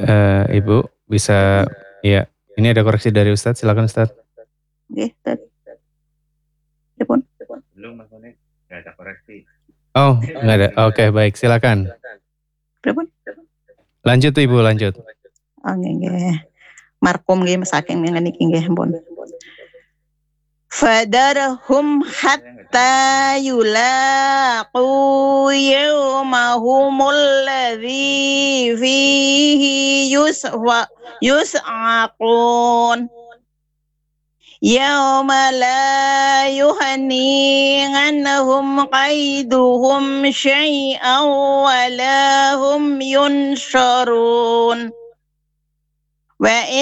Ibu bisa iya, ini ada koreksi dari Ustadz, silakan Ustadz. Nggih, pripun? Oh, nggak ada. Oke, baik, silakan. Pripun? Lanjut Ibu, lanjut. Oh, nggih. Markum nggih saking niki nggih ampun. Fadarhum hatta yulaqu yawmahumul ladzi fihi yus'aqun. Yawma la yuhni anhum qaiduhum syai'an wa la hum yunsharun. Wa